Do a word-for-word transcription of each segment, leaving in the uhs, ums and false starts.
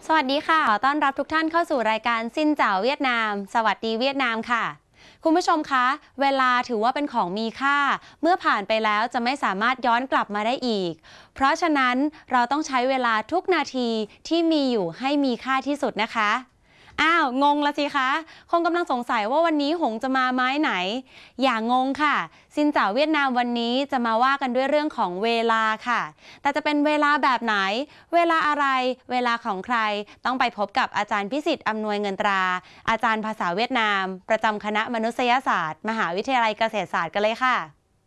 สวัสดีค่ะขอต้อนรับทุกท่านเข้าสู่รายการซินเจ๋าเวียดนามสวัสดีเวียดนามค่ะคุณผู้ชมคะเวลาถือว่าเป็นของมีค่าเมื่อผ่านไปแล้วจะไม่สามารถย้อนกลับมาได้อีกเพราะฉะนั้นเราต้องใช้เวลาทุกนาทีที่มีอยู่ให้มีค่าที่สุดนะคะอ้าวงงละสิคะคงกำลังสงสัยว่าวันนี้หงจะมาไม้ไหนอย่างงงค่ะซินเจ๋าเวียดนามวันนี้จะมาว่ากันด้วยเรื่องของเวลาค่ะแต่จะเป็นเวลาแบบไหนเวลาอะไรเวลาของใครต้องไปพบกับอาจารย์พิสิทธิ์อำนวยเงินตราอาจารย์ภาษาเวียดนามประจำคณะมนุษยศาสตร์มหาวิทยาลัยเกษตรศาสตร์กันเลยค่ะ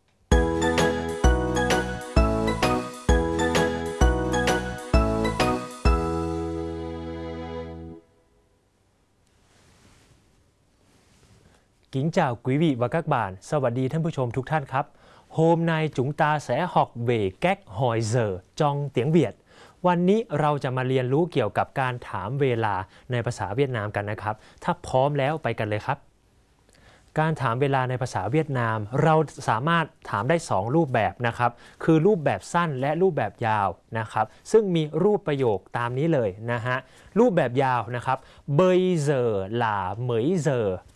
Kính chào quý vị và các bạn สวัสดีท่านผู้ชมทุกท่านครับ Hôm nay chúng ta sẽ học về cách hỏi giờ trong tiếng Việt วันนี้เราจะมาเรียนรู้เกี่ยวกับการถามเวลาในภาษาเวียดนามกันนะครับถ้าพร้อมแล้วไปกันเลยครับการถามเวลาในภาษาเวียดนามเราสามารถถามได้สองรูปแบบนะครับคือรูปแบบสั้นและรูปแบบยาวนะครับซึ่งมีรูปประโยคตามนี้เลยนะฮะรูปแบบยาวนะครับ Bây giờ là mấy giờ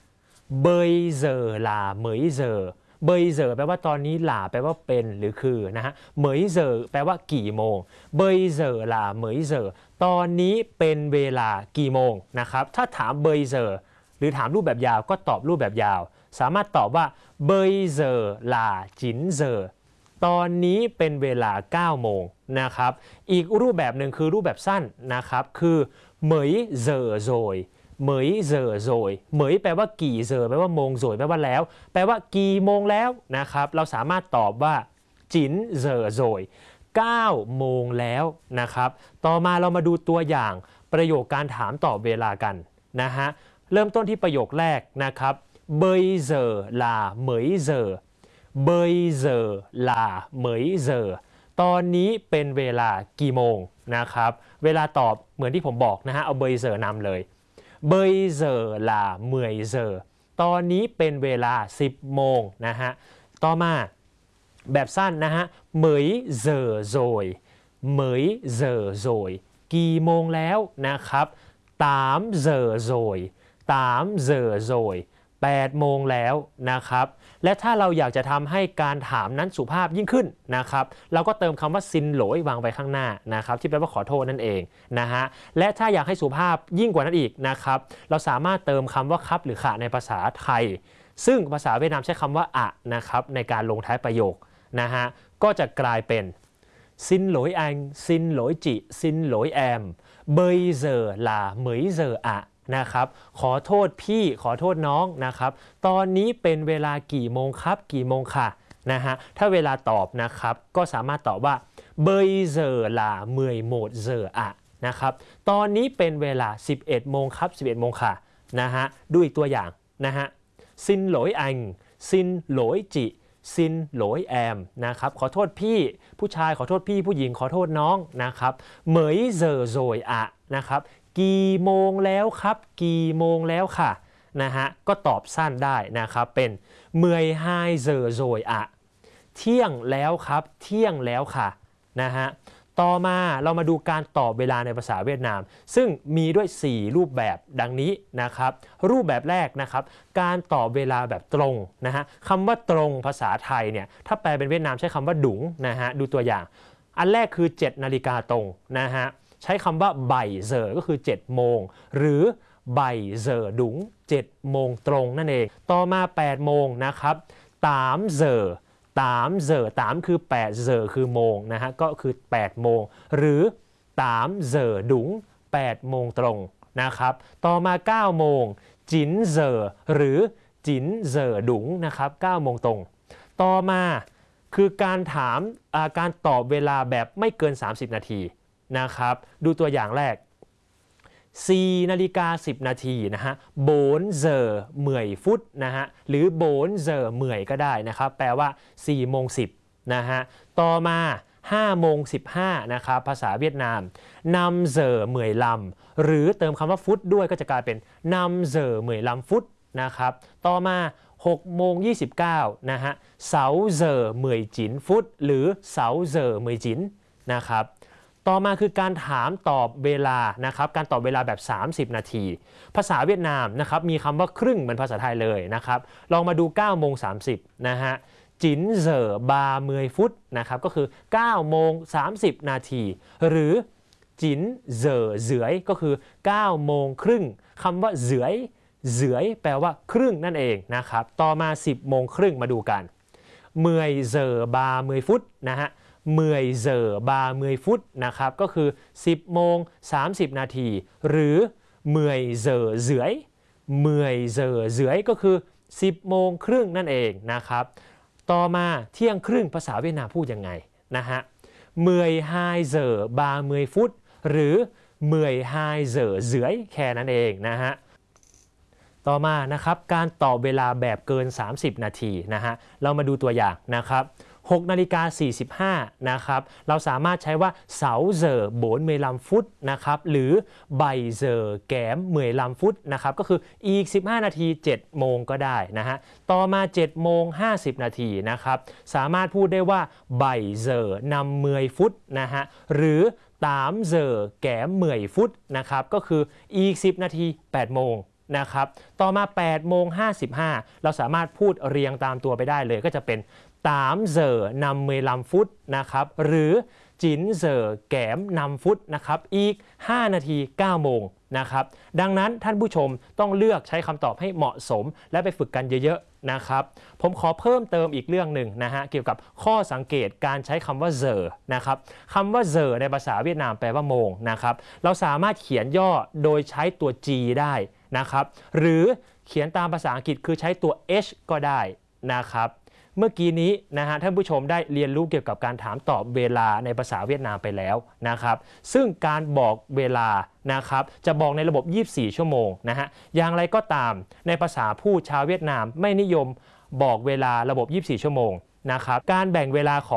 Bây giờ là mấy giờ Bây giờ แปลว่าตอนนี้หล่าแปลว่าเป็นหรือคือนะฮะ mấy giờ แปลว่ากี่โมง Bây giờ là mấy giờ ตอนนี้เป็นเวลากี่โมงนะครับถ้าถาม bây giờ หรือถามรูปแบบยาวก็ตอบรูปแบบยาวสามารถตอบว่า bây giờ là chín giờ ตอนนี้เป็นเวลาเก้าโมงนะครับอีกรูปแบบหนึ่งคือรูปแบบสั้นนะครับคือ mấy giờ rồi mấy giờ rồi เหมยแปลว่ากี่เจอแปลว่าโมงโrồiแปลว่าแล้วแปลว่ากี่โมงแล้วนะครับเราสามารถตอบว่าจินเจอโrồiเก้าโมงแล้วนะครับต่อมาเรามาดูตัวอย่างประโยคการถามตอบเวลากันนะฮะเริ่มต้นที่ประโยคแรกนะครับ bây giờ là mấy giờ bây giờ là mấy giờ ตอนนี้เป็นเวลากี่โมงนะครับเวลาตอบเหมือนที่ผมบอกนะฮะเอา bây giờ นำเลยBây giờ là mười giờ ตอนนี้เป็นเวลาสิบโมงนะฮะต่อมาแบบสั้นนะฮะ mấy giờ rồi mấy giờ rồi กี่โมงแล้วนะครับtám giờ rồi tám giờ rồiแปดโมงแล้วนะครับและถ้าเราอยากจะทำให้การถามนั้นสุภาพยิ่งขึ้นนะครับเราก็เติมคำว่าซินโหลยวางไปข้างหน้านะครับที่แปลว่าขอโทษนั่นเองนะฮะและถ้าอยากให้สุภาพยิ่งกว่านั้นอีกนะครับเราสามารถเติมคำว่าครับหรือค่ะในภาษาไทยซึ่งภาษาเวียดนามใช้คำว่าอะนะครับในการลงท้ายประโยคนะฮะก็จะกลายเป็นซินโหลยอังซินโหลยจิซินโหลยแอมเบยเจอลาเหมยเจออะนะครับขอโทษพี่ขอโทษน้องนะครับตอนนี้เป็นเวลากี่โมงครับกี่โมงค่ะนะฮะถ้าเวลาตอบนะครับก็สามารถตอบว่า bây giờ là mười một giờ ạ นะครับตอนนี้เป็นเวลาสิบเอ็ดโมงครับสิบเอ็ดโมงค่ะนะฮะดูอีกตัวอย่างนะฮะซินโหลยอังซินโหลยจิซินโหลยแอมนะครับขอโทษพี่ผู้ชายขอโทษพี่ผู้หญิงขอโทษน้องนะครับเหมยเจอโrồi ạนะครับกี่โมงแล้วครับกี่โมงแล้วค่ะนะฮะก็ตอบสั้นได้นะครับเป็นเมื่อยไฮเจอโrồiอะเที่ยงแล้วครับเที่ยงแล้วค่ะนะฮะต่อมาเรามาดูการตอบเวลาในภาษาเวียดนามซึ่งมีด้วยสี่รูปแบบดังนี้นะครับรูปแบบแรกนะครับการตอบเวลาแบบตรงนะฮะคำว่าตรงภาษาไทยเนี่ยถ้าแปลเป็นเวียดนามใช้คำว่าดุ๋งนะฮะดูตัวอย่างอันแรกคือเจ็ดนาฬิกาตรงนะฮะใช้คำว่าบ่ายเจอก็คือเจ็ดโมงหรือบ่ายเจอดุ๋งเจ็ดโมงตรงนั่นเองต่อมาแปดโมงนะครับตามเจอตามเจอตามคือแปดเจอคือโมงนะฮะก็คือแปดโมงหรือตามเจอดุ๋งแปดโมงตรงนะครับต่อมาเก้าโมงจินเจอหรือจินเจอดุ๋งนะครับเก้าโมงตรงต่อมาคือการถามการตอบเวลาแบบไม่เกินสามสิบนาทีนะครับดูตัวอย่างแรกสี่นาฬิกาสิบนาทีนะฮะโบนเจอเหมื่อยฟุตนะฮะหรือโบนเจอเหมื่อยก็ได้นะครับแปลว่าสี่โมงสิบนะฮะต่อมาห้าโมงสิบห้านะครับภาษาเวียดนามนำเจอเหมื่อยลำหรือเติมคำว่าฟุตด้วยก็จะกลายเป็นนำเจอเหมื่อยลำฟุตนะครับต่อมาหกโมงยี่สิบเก้านะฮะเสาเจอเหมื่อยจินฟุตหรือเสาเจอเหมื่อยจินนะครับต่อมาคือการถามตอบเวลานะครับการตอบเวลาแบบสามสิบนาทีภาษาเวียดนามนะครับมีคำว่าครึ่งเหมือนภาษาไทยเลยนะครับลองมาดูเก้าโมงสามสิบนะฮะจินเซอร์บาเมยฟุตนะครับก็คือเก้าโมงสามสิบนาทีหรือจินเซอร์เสือยก็คือเก้าโมงครึ่งคำว่าเสือยเสือยแปลว่าครึ่งนั่นเองนะครับต่อมาสิบโมงครึ่งมาดูกันเมยเซอร์บาเมยฟุตนะฮะเมยเซอร์บาเมยฟุตนะครับก็คือสิบโมงสามสิบนาทีหรือเมยเซอร์เสือยเมยเซอร์เสือยก็คือสิบโมงครึ่งนั่นเองนะครับต่อมาเที่ยงครึ่งภาษาเวียดนามพูดยังไงนะฮะเมยไฮเซอร์บาเมยฟุตหรือเมยไฮเซอร์เสือยแค่นั้นเองนะฮะต่อมานะครับการตอบเวลาแบบเกินสามสิบนาทีนะฮะเรามาดูตัวอย่างนะครับหกนาฬิกาสี่สิบห้านะครับเราสามารถใช้ว่าเสาเซอร์โบนเมลำฟุตนะครับหรือใบเซอร์แกมเมยลำฟุตนะครับก็คืออีกสิบห้านาทีเจ็ดโมงก็ได้นะฮะต่อมาเจ็ดโมงห้าสิบนาทีนะครับสามารถพูดได้ว่าใบเซอร์นำเมยฟุตนะฮะหรือตามเซอร์แกมเมยฟุตนะครับก็คืออีกสิบนาทีแปดโมงนะครับต่อมาแปดโมงห้าสิบห้าเราสามารถพูดเรียงตามตัวไปได้เลยก็จะเป็นตามเซอร์นำเมลำฟุตนะครับหรือจินเซอร์แกมนำฟุตนะครับอีกห้านาทีเก้าโมงนะครับดังนั้นท่านผู้ชมต้องเลือกใช้คำตอบให้เหมาะสมและไปฝึกกันเยอะๆนะครับผมขอเพิ่มเติมอีกเรื่องหนึ่งนะฮะเกี่ยวกับข้อสังเกตการใช้คำว่าเซอร์นะครับคำว่าเซอร์ในภาษาเวียดนามแปลว่าโมงนะครับเราสามารถเขียนย่อโดยใช้ตัว G ได้นะครับหรือเขียนตามภาษาอังกฤษคือใช้ตัว H ก็ได้นะครับเมื่อกี้นี้นะฮะท่านผู้ชมได้เรียนรู้เกี่ยวกับการถามตอบเวลาในภาษาเวียดนามไปแล้วนะครับซึ่งการบอกเวลานะครับจะบอกในระบบยี่สิบสี่ชั่วโมงนะฮะอย่างไรก็ตามในภาษาพูดชาวเวียดนามไม่นิยมบอกเวลาระบบยี่สิบสี่ชั่วโมงนะครับการแบ่งเวลาของ